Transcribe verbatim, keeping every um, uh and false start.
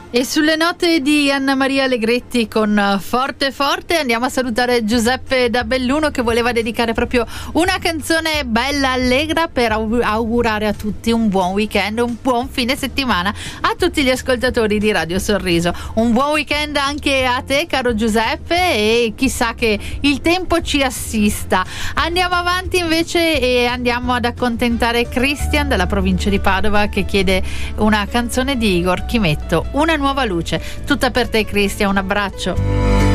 E sulle note di Anna Maria Allegretti con Forte Forte andiamo a salutare Giuseppe da Belluno, che voleva dedicare proprio una canzone bella, allegra, per augurare a tutti un buon weekend, un buon fine settimana, a tutti gli ascoltatori di Radio Sorriso. Un buon weekend anche a te, caro Giuseppe, e chissà che il tempo ci assista. Andiamo avanti invece e andiamo ad accontentare Christian dalla provincia di Padova, che chiede una canzone di Igor Chimetto, Una nuova luce. Tutta per te, Christian, un abbraccio.